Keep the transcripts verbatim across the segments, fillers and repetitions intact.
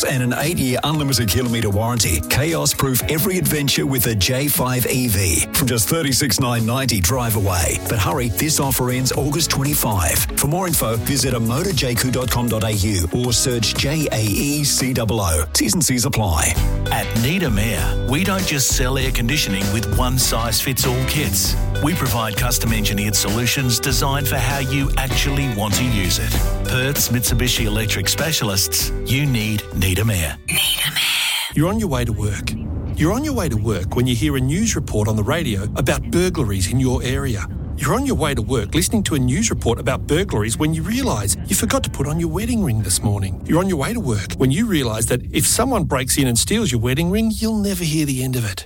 And an eight-year unlimited kilometre warranty. Chaos-proof every adventure with a J five E V from just thirty-six thousand nine hundred ninety dollars drive away. But hurry, this offer ends August twenty-fifth. For more info, visit a motor j c u dot com dot a u or search J A E C O O. T's and C's apply. At Needham Air, we don't just sell air conditioning with one-size-fits-all kits. We provide custom-engineered solutions designed for how you actually want to use it. Perth's Mitsubishi Electric specialists, you need Needham Air. Needham Air. You're on your way to work. You're on your way to work when you hear a news report on the radio about burglaries in your area. You're on your way to work listening to a news report about burglaries when you realise you forgot to put on your wedding ring this morning. You're on your way to work when you realise that if someone breaks in and steals your wedding ring, you'll never hear the end of it.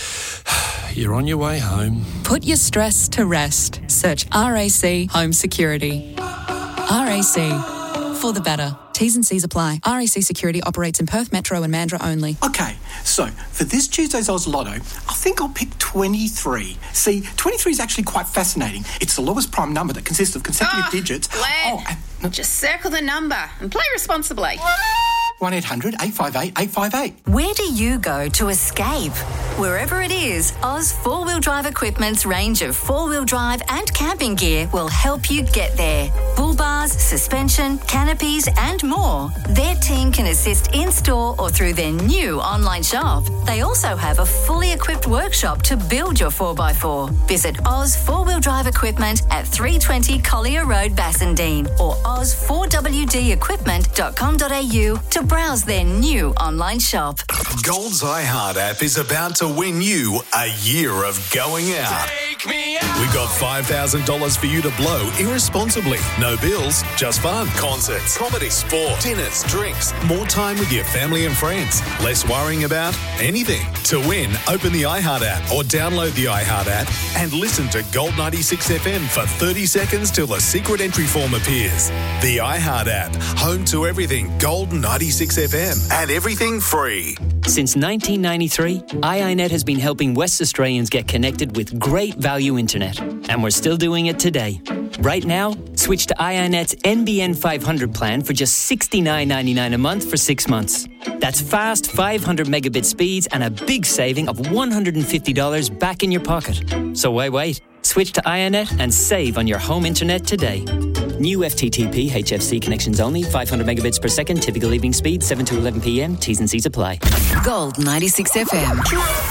You're on your way home. Put your stress to rest. Search R A C Home Security. R A C. For the better. T's and C's apply. R A C Security operates in Perth Metro and Mandurah only. Okay, so for this Tuesday's Oz Lotto, I think I'll pick twenty-three. See, twenty-three is actually quite fascinating. It's the lowest prime number that consists of consecutive oh, digits. Glenn, oh, and, no. just circle the number and play responsibly. one eight hundred eight five eight eight five eight. Where do you go to escape? Wherever it is, Oz Four-Wheel Drive Equipment's range of four-wheel drive and camping gear will help you get there. Bull bars, suspension, canopies and more. Their team can assist in-store or through their new online shop. They also have a fully equipped workshop to build your four by four. Visit Oz Four-Wheel Drive Equipment at three twenty Collier Road, Bassendean or oz four w d equipment dot com dot a u to browse their new online shop. Gold's iHeart app is about to win you a year of going out. Take me out. We got five thousand dollars for you to blow irresponsibly. No bills, just fun. Concerts, comedy, sport, dinners, drinks, more time with your family and friends. Less worrying about anything. To win, open the iHeart app or download the iHeart app and listen to Gold ninety-six F M for thirty seconds till a secret entry form appears. The iHeart app, home to everything Gold ninety-six F M and everything free. Since nineteen ninety-three, I I Net has been helping West Australians get connected with great value internet, and we're still doing it today. Right now, switch to I I Net's N B N five hundred plan for just sixty-nine ninety-nine a month for six months. That's fast five hundred megabit speeds and a big saving of one hundred fifty dollars back in your pocket. So why wait? Switch to I I Net and save on your home internet today. New F T T P H F C connections only, five hundred megabits per second, typical evening speed, seven to eleven p m, T's and C's apply. Gold ninety-six F M.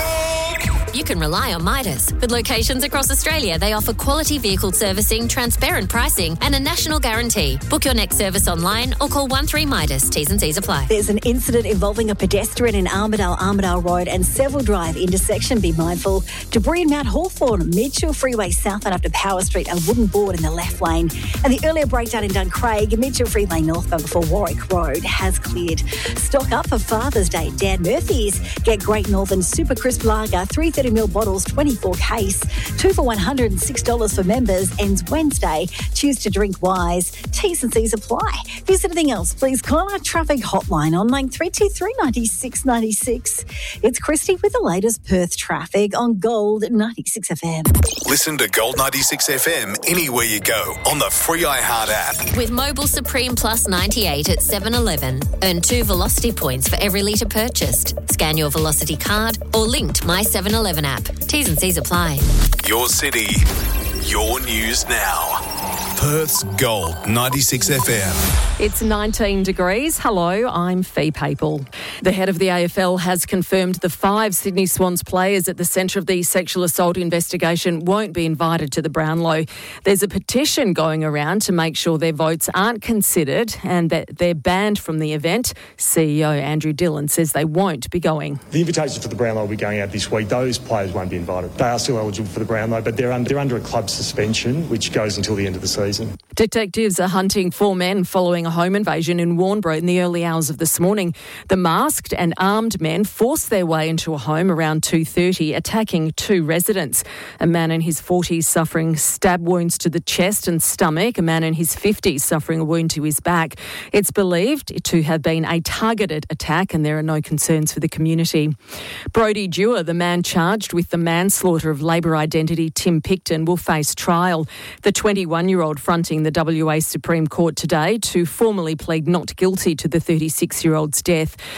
You can rely on Midas. With locations across Australia, they offer quality vehicle servicing, transparent pricing and a national guarantee. Book your next service online or call one three Midas. T's and C's apply. There's an incident involving a pedestrian in Armidale, Armidale Road and Seville Drive intersection. Be mindful. Debris in Mount Hawthorn, Mitchell Freeway southbound after Power Street, a wooden board in the left lane. And the earlier breakdown in Duncraig, Mitchell Freeway northbound before Warwick Road has cleared. Stock up for Father's Day. Dan Murphy's. Get Great Northern Super Crisp Lager, three thirty mil bottles, twenty-four case, two for one hundred six dollars for members, ends Wednesday. Choose to drink wise. T's and C's apply. If there's anything else, please call our traffic hotline on nine three two three nine six nine six. It's Christy with the latest Perth traffic on Gold ninety-six F M. Listen to Gold ninety-six F M anywhere you go on the free iHeart app. With Mobile Supreme Plus ninety-eight at seven eleven, earn two Velocity points for every litre purchased. Scan your Velocity card or link to My seven eleven app. T's and C's apply. Your city, your news now. Perth's Gold ninety-six F M. It's nineteen degrees. Hello, I'm Fee Papel. The head of the A F L has confirmed the five Sydney Swans players at the centre of the sexual assault investigation won't be invited to the Brownlow. There's a petition going around to make sure their votes aren't considered and that they're banned from the event. C E O Andrew Dillon says they won't be going. The invitation for the Brownlow will be going out this week. Those players won't be invited. They are still eligible for the Brownlow, but they're under, they're under a club suspension, which goes until the end of the season. Detectives are hunting four men following a home invasion in Warnbro in the early hours of this morning. The masked and armed men forced their way into a home around two thirty, attacking two residents. A man in his forties suffering stab wounds to the chest and stomach, a man in his fifties suffering a wound to his back. It's believed to have been a targeted attack and there are no concerns for the community. Brodie Dewar, the man charged with the manslaughter of Labor identity Tim Picton, will face trial. The twenty-one-year-old fronting the W A Supreme Court today to formally plead not guilty to the thirty-six-year-old's death.